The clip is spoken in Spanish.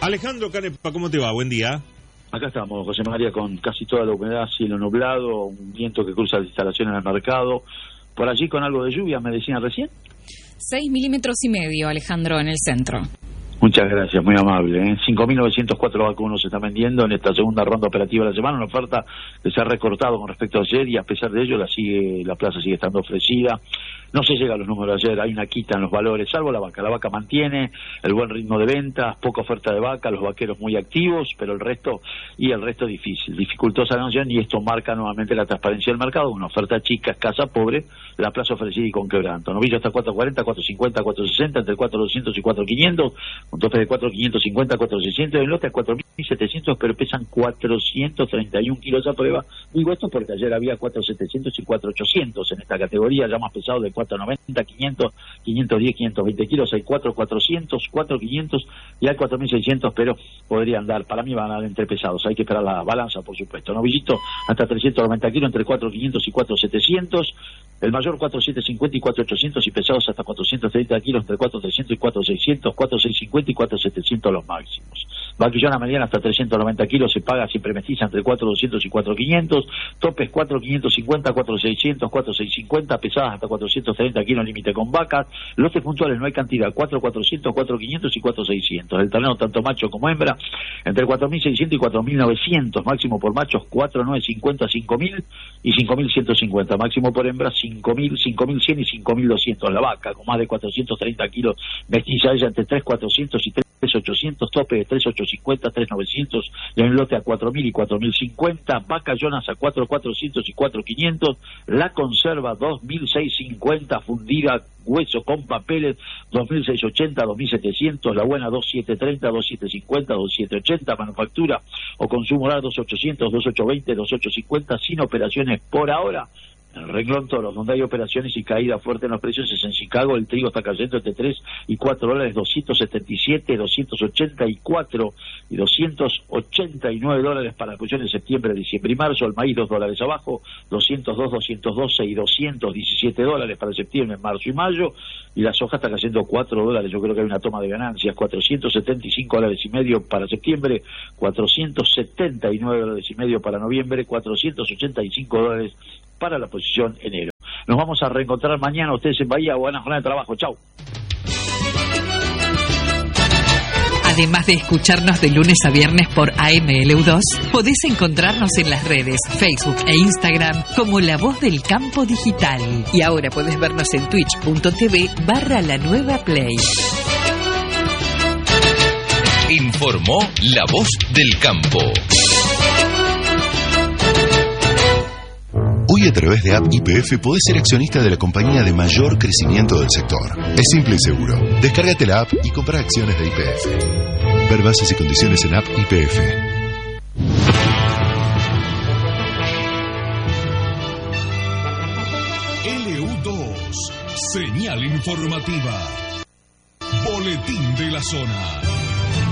Alejandro Canepa, ¿cómo te va? Buen día. Acá estamos, José María, con casi toda la humedad, cielo nublado, un viento que cruza las instalaciones del mercado. Por allí con algo de lluvia, me decían recién. 6,5 milímetros, Alejandro, en el centro. Muchas gracias, muy amable. 5.904 vacunos se están vendiendo en esta segunda ronda operativa de la semana, una oferta que se ha recortado con respecto a ayer y a pesar de ello la plaza sigue estando ofrecida. No se llega a los números de ayer, hay una quita en los valores, salvo la vaca. La vaca mantiene el buen ritmo de ventas, poca oferta de vaca, los vaqueros muy activos, pero el resto difícil, dificultosa ganancia, y esto marca nuevamente la transparencia del mercado, una oferta chica, escasa, pobre, la plaza ofrecida y con quebranto. Novillo hasta 4.40, 4.50, 4.60, entre 4.200 y 4.500, un tope de 4.550, 4.600, el lote a 4.700, pero pesan 431 kilos a prueba. Digo esto porque ayer había 4.700 y 4.800 en esta categoría, ya más pesado de 490, 500, 510, 520 kilos, hay 4,400, 4,500 y hay 4.600, pero podrían dar, para mí van a dar entre pesados, hay que esperar la balanza, por supuesto. Novillito hasta 390 kilos, entre 4,500 y 4,700, el mayor 4,750 y 4,800 y pesados hasta 430 kilos, entre 4,300 y 4,600, 4,650 y 4,700 los máximos. Vaquillona mediana hasta 390 kilos, se paga siempre mestiza entre 4,200 y 4,500, topes 4,550, 4,600, 4,650, pesadas hasta 430 kilos, límite con vacas. Lotes puntuales no hay cantidad, 4,400, 4,500 y 4,600. El terreno tanto macho como hembra, entre 4.600 y 4.900, máximo por machos 4.950, 5.000 y 5.150, máximo por hembra 5.000, 5.100 y 5.200. La vaca con más de 430 kilos, mestiza ella entre 3.400 y 3.800, tope de 3.850, 3.900, y hay un lote a 4.000 y 4.050, vaca Jonas a 4.400 y 4.500, la conserva 2.650, fundida hueso con papeles 2.680, 2.700, la buena 2.730, 2.750, 2.780, manufactura o consumo oral 2.800, 2.820, 2.850, sin operaciones por ahora. En el renglón toros, donde hay operaciones y caída fuerte en los precios, es en Chicago. El trigo está cayendo entre 3 y 4 dólares, 277, 284 y 289 dólares para la producción de septiembre, diciembre y marzo. El maíz 2 dólares abajo, 202, 212 y 217 dólares para septiembre, marzo y mayo. Y la soja está cayendo 4 dólares, yo creo que hay una toma de ganancias, 475 dólares y medio para septiembre, 479 dólares y medio para noviembre, 485 dólares para la posición enero. Nos vamos a reencontrar mañana, ustedes en Bahía, buena jornada de trabajo, chau. Además de escucharnos de lunes a viernes por AMLU2, podés encontrarnos en las redes Facebook e Instagram como La Voz del Campo Digital. Y ahora podés vernos en twitch.tv/La Nueva Play. Informó La Voz del Campo. Hoy a través de App YPF podés ser accionista de la compañía de mayor crecimiento del sector. Es simple y seguro. Descárgate la app y compra acciones de YPF. Ver bases y condiciones en App YPF. LU2, señal informativa. Boletín de la zona.